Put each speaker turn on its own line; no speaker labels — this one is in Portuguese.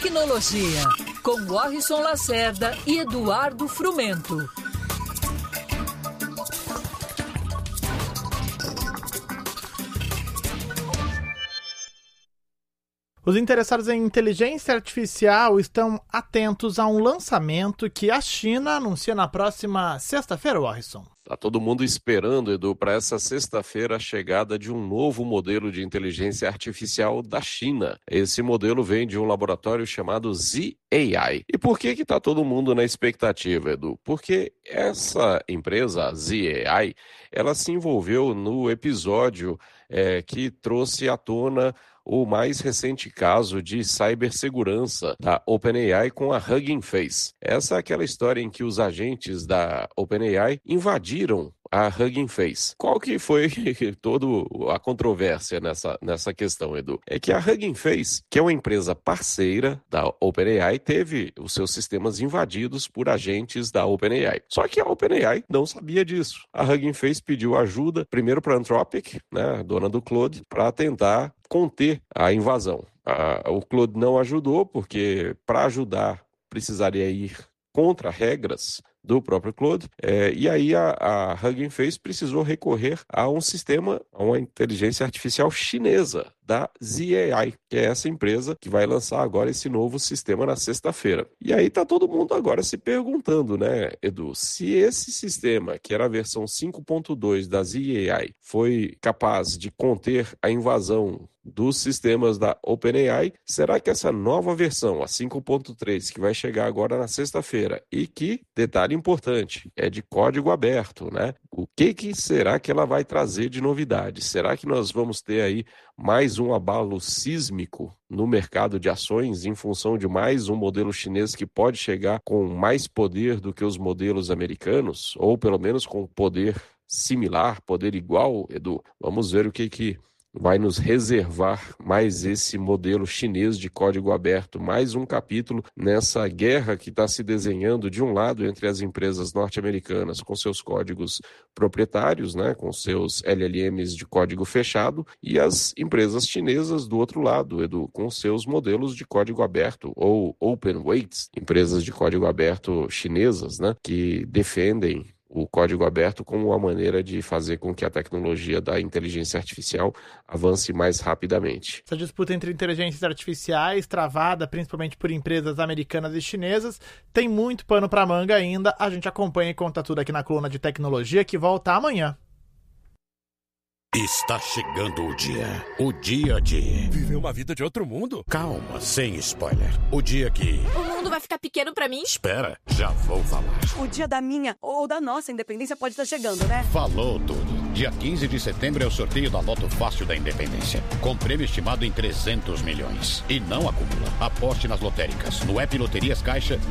Tecnologia, com Warrison Lacerda e Eduardo Frumento.
Os interessados em inteligência artificial estão atentos a um lançamento que a China anuncia na próxima sexta-feira, Warrison.
Tá todo mundo esperando, Edu, para essa sexta-feira a chegada de um novo modelo de inteligência artificial da China. Esse modelo vem de um laboratório chamado Z-AI. E por que tá todo mundo na expectativa, Edu? Porque essa empresa, a Z-AI, ela se envolveu no episódio que trouxe à tona o mais recente caso de cibersegurança da OpenAI com a Hugging Face. Essa é aquela história em que os agentes da OpenAI invadiram a Hugging Face. Qual que foi toda a controvérsia nessa questão, Edu? É que a Hugging Face, que é uma empresa parceira da OpenAI, teve os seus sistemas invadidos por agentes da OpenAI. Só que a OpenAI não sabia disso. A Hugging Face pediu ajuda, primeiro para a Anthropic, né, a dona do Claude, para tentar conter a invasão. O Claude não ajudou, porque para ajudar precisaria ir contra regras do próprio Claude, e aí a Hugging Face precisou recorrer a um sistema, a uma inteligência artificial chinesa, da Z-AI, que é essa empresa que vai lançar agora esse novo sistema na sexta-feira. E aí tá todo mundo agora se perguntando, né, Edu, se esse sistema, que era a versão 5.2 da Z-AI, foi capaz de conter a invasão dos sistemas da OpenAI, será que essa nova versão, a 5.3, que vai chegar agora na sexta-feira, e que, detalhe importante, é de código aberto, né? O que será que ela vai trazer de novidade? Será que nós vamos ter aí mais um abalo sísmico no mercado de ações em função de mais um modelo chinês que pode chegar com mais poder do que os modelos americanos? Ou pelo menos com poder similar, poder igual, Edu? Vamos ver o que vai nos reservar mais esse modelo chinês de código aberto, mais um capítulo nessa guerra que está se desenhando de um lado entre as empresas norte-americanas com seus códigos proprietários, né, com seus LLMs de código fechado, e as empresas chinesas do outro lado, Edu, com seus modelos de código aberto ou open weights, empresas de código aberto chinesas, né, que defendem o código aberto como uma maneira de fazer com que a tecnologia da inteligência artificial avance mais rapidamente.
Essa disputa entre inteligências artificiais, travada principalmente por empresas americanas e chinesas, tem muito pano para manga ainda. A gente acompanha e conta tudo aqui na coluna de tecnologia, que volta amanhã.
Está chegando o dia de
viver uma vida de outro mundo?
Calma, sem spoiler. O dia que
o mundo vai ficar pequeno pra mim?
Espera, já vou falar.
O dia da minha ou da nossa independência pode estar chegando, né?
Falou tudo. Dia 15 de setembro é o sorteio da Loto Fácil da Independência, com prêmio estimado em 300 milhões. E não acumula. Aposte nas lotéricas, no app Loterias Caixa